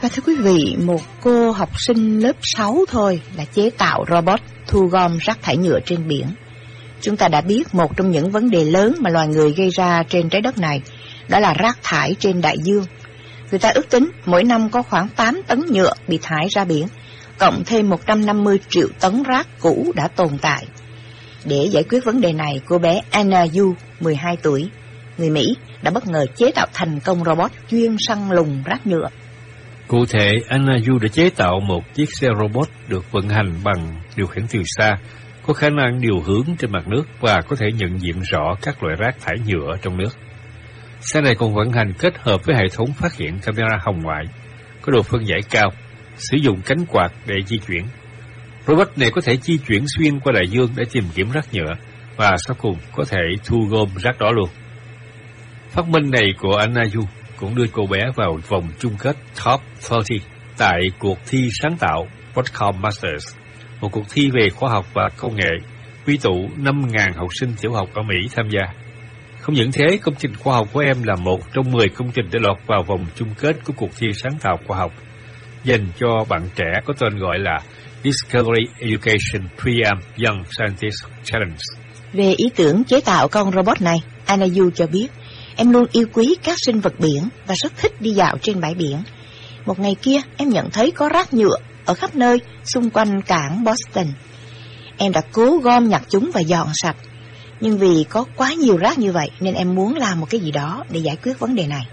Và thưa quý vị, một cô học sinh lớp 6 thôi đã chế tạo robot thu gom rác thải nhựa trên biển. Chúng ta đã biết một trong những vấn đề lớn mà loài người gây ra trên trái đất này, đó là rác thải trên đại dương. Người ta ước tính mỗi năm có khoảng 8 tấn nhựa bị thải ra biển, cộng thêm 150 triệu tấn rác cũ đã tồn tại. Để giải quyết vấn đề này, cô bé Anna Yu, 12 tuổi, người Mỹ, đã bất ngờ chế tạo thành công robot chuyên săn lùng rác nhựa. Cụ thể, Anna Yu đã chế tạo một chiếc xe robot được vận hành bằng điều khiển từ xa, có khả năng điều hướng trên mặt nước và có thể nhận diện rõ các loại rác thải nhựa trong nước. Xe này còn vận hành kết hợp với hệ thống phát hiện camera hồng ngoại, có độ phân giải cao, sử dụng cánh quạt để di chuyển. Robot này có thể di chuyển xuyên qua đại dương để tìm kiếm rác nhựa và sau cùng có thể thu gom rác đó luôn. Phát minh này của Anna Yu cũng đưa cô bé vào vòng chung kết Top 30 tại cuộc thi sáng tạo Broadcom Masters, một cuộc thi về khoa học và công nghệ, quy tụ 5.000 học sinh tiểu học ở Mỹ tham gia. Không những thế, công trình khoa học của em là một trong 10 công trình để lọt vào vòng chung kết của cuộc thi sáng tạo khoa học, dành cho bạn trẻ có tên gọi là Discovery Education Pream Young Scientist Challenge. Về ý tưởng chế tạo con robot này, Anna Yu cho biết, em luôn yêu quý các sinh vật biển và rất thích đi dạo trên bãi biển. Một ngày kia, em nhận thấy có rác nhựa ở khắp nơi xung quanh cảng Boston. Em đã cố gom nhặt chúng và dọn sạch. Nhưng vì có quá nhiều rác như vậy nên em muốn làm một cái gì đó để giải quyết vấn đề này.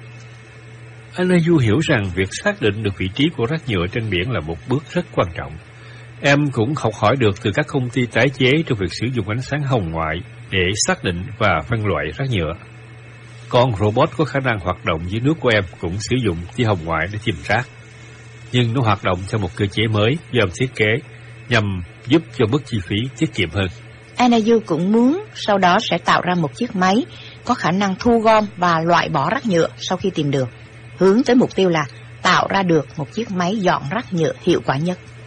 Anna Yu hiểu rằng việc xác định được vị trí của rác nhựa trên biển là một bước rất quan trọng. Em cũng học hỏi được từ các công ty tái chế trong việc sử dụng ánh sáng hồng ngoại để xác định và phân loại rác nhựa. Con robot có khả năng hoạt động dưới nước của em cũng sử dụng tia hồng ngoại để tìm rác. Nhưng nó hoạt động theo một cơ chế mới do em thiết kế nhằm giúp cho mức chi phí tiết kiệm hơn. Anna Yu cũng muốn sau đó sẽ tạo ra một chiếc máy có khả năng thu gom và loại bỏ rác nhựa sau khi tìm được, hướng tới mục tiêu là tạo ra được một chiếc máy dọn rác nhựa hiệu quả nhất.